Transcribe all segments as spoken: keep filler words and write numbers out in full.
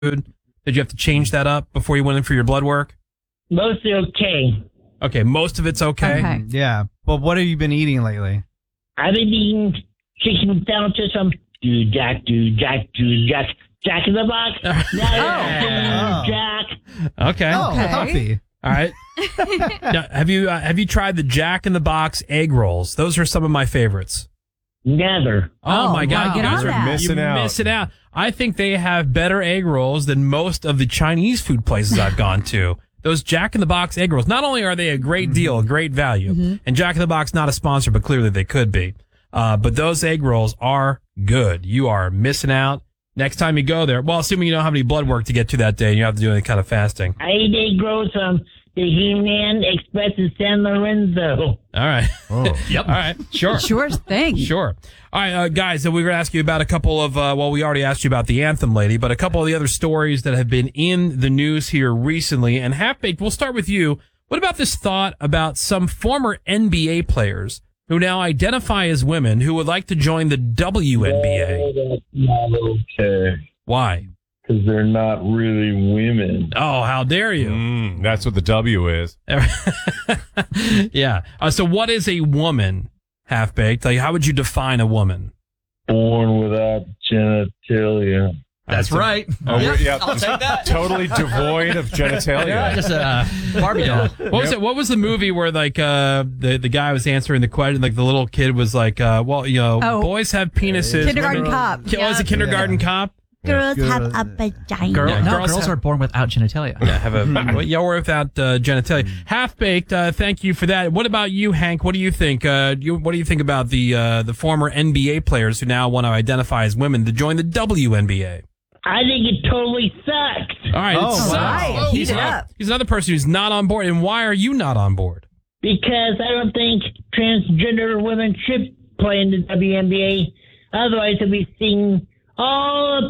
Did you have to change that up before you went in for your blood work? Mostly okay. Okay, most of it's okay. Okay. Yeah. But what have you been eating lately? I've been eating chicken sandwiches from do Jack, do Jack, do Jack, Jack in the Box. Now Oh. Jack. Okay. Oh, Okay. healthy. All right. Now, have you uh, have you tried the Jack in the Box egg rolls? Those are some of my favorites. Never. Oh, Oh, my God. wow. You guys Get on are that. Missing you're out. missing out. I think they have better egg rolls than most of the Chinese food places I've gone to. Those Jack in the Box egg rolls, not only are they a great deal, a great value, and Jack in the Box not a sponsor, but clearly they could be. Uh, but those egg rolls are good. You are missing out. Next time you go there, well, assuming you don't have any blood work to get to that day and you have to do any kind of fasting. I ate egg rolls from the He-Man Express in San Lorenzo. All right. Oh. Yep. All right. Sure. Sure thing. Sure. All right, uh, guys, so we're going to ask you about a couple of, uh, well, we already asked you about the Anthem lady, but a couple of the other stories that have been in the news here recently. And Half-Baked, we'll start with you. What about this thought about some former N B A players who now identify as women who would like to join the W N B A? That's not okay, Why? because they're not really women. Oh, how dare you? Mm, that's what the W is. Yeah. Uh, so what is a woman, Half-Baked? Like, how would you define a woman? Born without genitalia. That's right. Oh, Yep, yeah. I'll take that. Totally devoid of genitalia. Yeah, just a uh, Barbie doll. What was it? What was the movie where like uh the the guy was answering the question? Like the little kid was like, uh, well, you know, Oh. boys have penises. Kindergarten women- cop. Ki- Was it kindergarten cop? Girls Yeah. have a vagina. Girl- Yeah, no, girls girls, have- are born without genitalia. Yeah, have a well, yeah, or without uh, genitalia. Half baked. Uh, thank you for that. What about you, Hank? What do you think? Uh, you, what do you think about the uh, the former N B A players who now want to identify as women to join the W N B A? I think it totally sucks. All right, Oh, it sucks. wow. He's, Heat it another, up. he's another person who's not on board. And why are you not on board? Because I don't think transgender women should play in the W N B A. Otherwise, they'll be singing all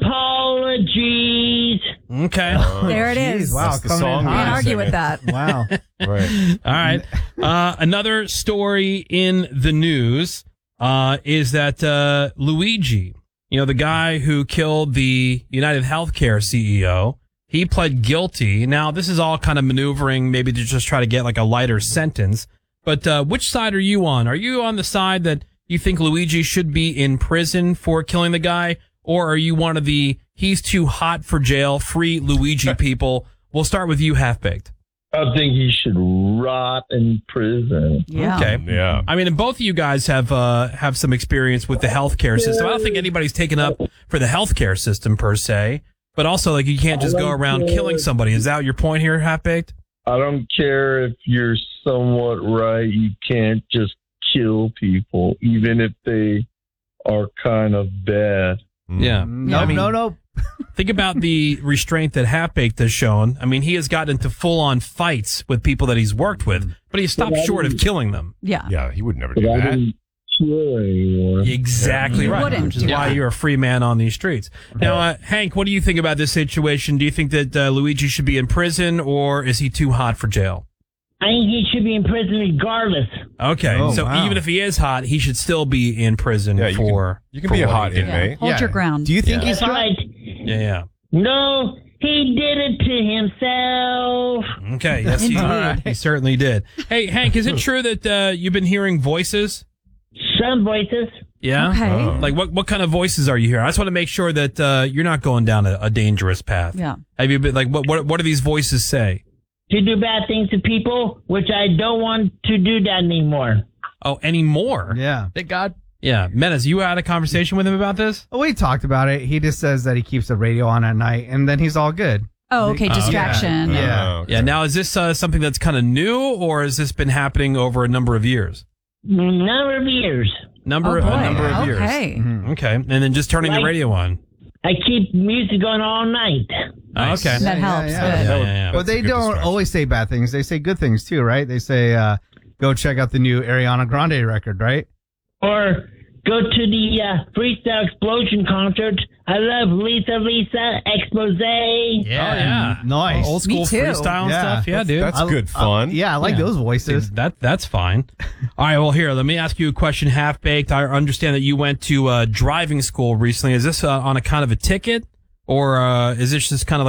apologies. Okay. There it is. Wow, That's the coming in song we hot. Can't argue with singing. that. Wow. Right. All right. Uh, another story in the news uh, is that uh, Luigi, you know, the guy who killed the United Healthcare C E O, he pled guilty. Now, this is all kind of maneuvering maybe to just try to get like a lighter sentence. But uh, which side are you on? Are you on the side that you think Luigi should be in prison for killing the guy? Or are you one of the he's too hot for jail, free Luigi people? We'll start with you, Half-Baked. I think he should rot in prison. Yeah. Okay. Yeah. I mean, and both of you guys have uh, have some experience with the healthcare system. I don't think anybody's taken up for the healthcare system per se, but also like you can't just go around killing somebody. Is that your point here, Half-Baked? I don't care if you're somewhat right. You can't just kill people, even if they are kind of bad. Yeah. No, I mean, no, no. think about the restraint that Half-Baked has shown. I mean, he has gotten into full-on fights with people that he's worked with, but he stopped short of killing them. Yeah. Yeah, he would never But do I that. didn't kill anyone. Exactly You right, wouldn't, which is yeah. why you're a free man on these streets. Now, uh, Hank, what do you think about this situation? Do you think that uh, Luigi should be in prison, or is he too hot for jail? I think he should be in prison regardless. Okay, Oh, so wow. even if he is hot, he should still be in prison Yeah, you can- for. you can for be a what hot he did. Yeah. inmate. Hold Yeah. your ground. Do you think he's That's hot? right. Yeah, yeah. No, he did it to himself. Okay, yes, he, Indeed. he certainly did. Hey, Hank, is it true that uh, you've been hearing voices? Some voices. Yeah. Okay. Oh. Like what? What kind of voices are you hearing? I just want to make sure that uh, you're not going down a, a dangerous path. Yeah. Have you been like what? What? What do these voices say? To do bad things to people, which I don't want to do that anymore. Oh, anymore? Yeah. Thank God. Yeah. Menace, you had a conversation with him about this? Well, we talked about it. He just says that he keeps the radio on at night, and then he's all good. Oh, okay. Distraction. Yeah. Oh, okay. Yeah. Now, is this uh, something that's kind of new, or has this been happening over a number of years? Number of years. Number, Oh, boy. a number of years. Okay. Mhm. Okay. And then just turning the Like- radio on. I keep music on all night. Nice. Okay. That Yeah, helps. yeah, Good. Yeah, yeah, yeah. But That's a they good don't distraction. always say bad things. They say good things too, right? They say, uh, go check out the new Ariana Grande record, right? Or go to the uh, Freestyle Explosion concert. I love Lisa Lisa Expose. Yeah. yeah. Nice. Old school Me too. freestyle and Yeah. stuff. Yeah, dude. That's good fun. Uh, yeah, I like Yeah. those voices. That that's fine. All right. Well, here, let me ask you a question. Half baked. I understand that you went to uh, driving school recently. Is this uh, on a kind of a ticket, or uh, is this just kind of